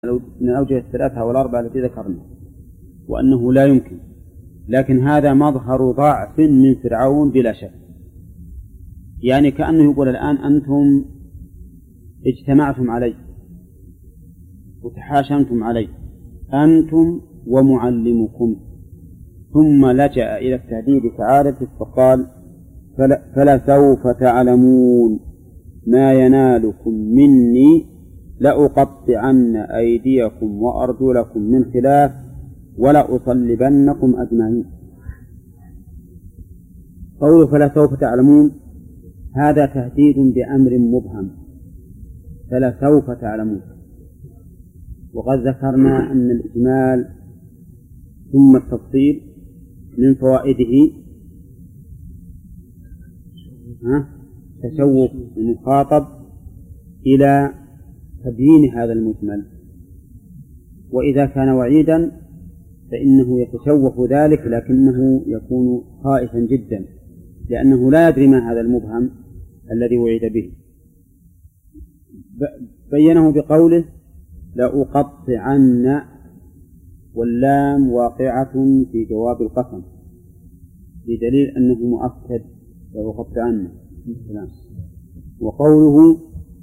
من الأوجه الثلاثة والأربعة التي ذكرنا، وأنه لا يمكن، لكن هذا مظهر ضعف من فرعون بلا شك. يعني كأنه يقول الآن أنتم اجتمعتم علي وتحاشمتم علي أنتم ومعلمكم، ثم لجأ إلى التهديد كعادته فقال فلسوف تعلمون ما ينالكم مني لأقطعن أيديكم وأرجلكم من خلاف ولأصلبنكم أجمعين. قوله فلسوف تعلمون هذا تهديد بأمر مبهم، فلسوف تعلمون. وقد ذكرنا أن الإجمال ثم التفصيل من فوائده تشوق المخاطب إلى تبيين هذا المجمل، وإذا كان وعيدا فإنه يتشوق ذلك لكنه يكون خائفا جدا لأنه لا يدري ما هذا المبهم الذي وعد به. بينه بقوله لأقطعن، واللام واقعة في جواب القسم بدليل أنه مؤكد لأقطعن. وقوله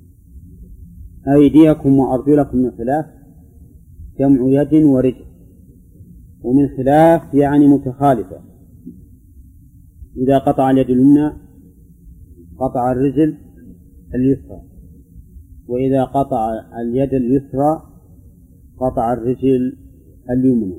أيديكم وأرجلكم من خلاف جمع يد ورجل، ومن خلاف يعني متخالفة. إذا قطع اليد اليمنى قطع الرجل اليسرى، وإذا قطع اليد اليسرى قطع الرجل اليمنى.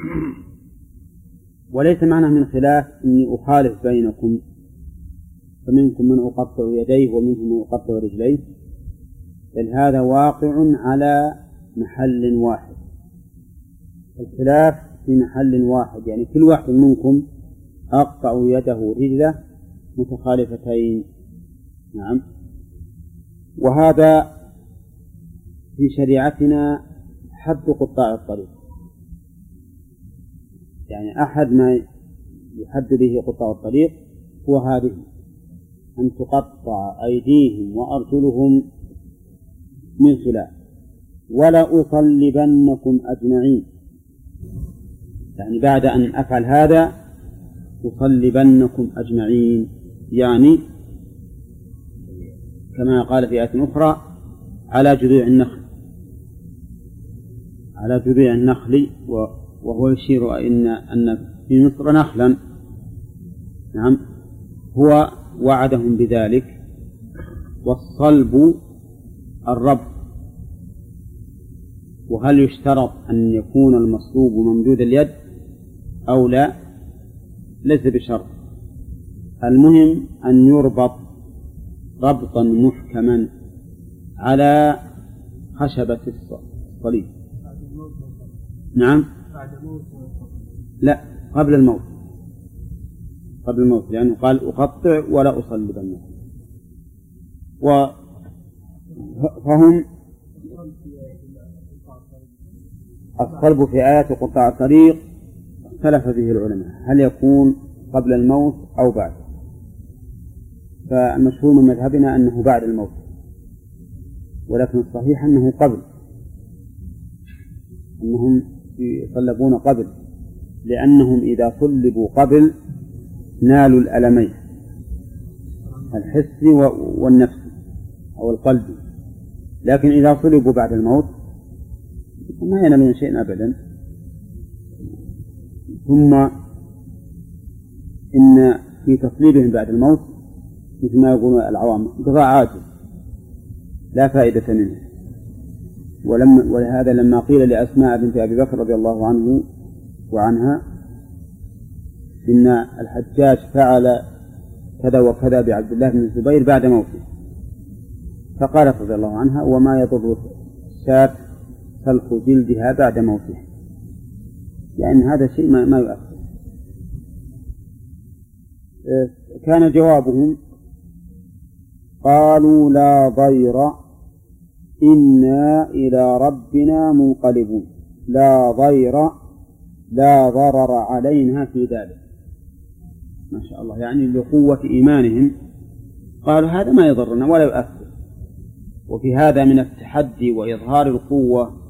وليس معنى من خلاف إني أخالف بينكم، فمنكم من أقطع يديه ومنكم من أقطع رجليه، بل هذا واقع على محل واحد. الخلاف في محل واحد، يعني كل واحد منكم أقطع يده ورجله متخالفتين. نعم. وهذا في شريعتنا حد قطاع الطريق، يعني أحد ما يحد به قطاع الطريق هو هذه، أن تقطع أيديهم وأرجلهم من خلاف ولأصلبنكم أجمعين، يعني بعد أن أفعل هذا أصلبنكم أجمعين، يعني كما قال في آية أخرى على جذوع النخل، على جذوع النخل، وهو يشير أن في مصر نخلا. نعم. هو وعدهم بذلك. والصلب الربط. وهل يشترط أن يكون المصلوب ممدود اليد أو لا؟ ليس بشرط، المهم أن يربط ربطا محكما على خشبة الصليب. نعم. لا، قبل الموت، قبل الموت، لأنه قال أقطع ولا أصلبنكم. فهم الصلب في آيات قطاع الطريق اختلف فيه العلماء هل يكون قبل الموت أو بعد، فالمشهور من مذهبنا أنه بعد الموت، ولكن الصحيح أنه قبل، أنهم يصلبون قبل، لأنهم إذا صلبوا قبل نالوا الألمين، الحسي والنفسي أو القلبي، لكن إذا صلبوا بعد الموت ما ينالون شيئا أبدا. ثم إن في تصليبهم بعد الموت مثل ما يقولون العوام انقطاع عاجل لا فائدة منه. ولهذا لما قيل لأسماء بنت أبي بكر رضي الله عنه وعنها إن الحجاج فعل كذا وكذا بعبد الله بن الزبير بعد موته، فقالت رضي الله عنها وما يضر الشاة سلخ جلدها بعد موتها، لأن هذا شيء ما يؤثر. كان جوابهم قالوا لا ضير إنا إلى ربنا منقلبون. لا ضير، لا ضرر علينا في ذلك. ما شاء الله، يعني لقوة إيمانهم قالوا هذا ما يضرنا ولا يؤثر. وفي هذا من التحدي وإظهار القوة